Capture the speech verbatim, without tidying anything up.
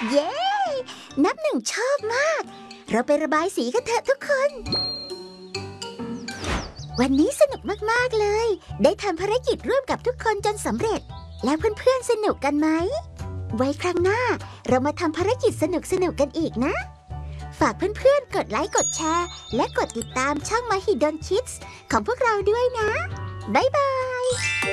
เย้ นับหนึ่งชอบมาก เราไประบายสีกันเถอะทุกคน วันนี้สนุกมากๆเลย ได้ทำภารกิจร่วมกับทุกคนจนสำเร็จ แล้วเพื่อนๆสนุกกันไหม ไว้ครั้งหน้าเรามาทำภารกิจสนุกๆกันอีกนะ ฝากเพื่อนๆกดไลค์กดแชร์และกดติดตามช่อง Mahidol Kids ของพวกเราด้วยนะ บ๊ายบาย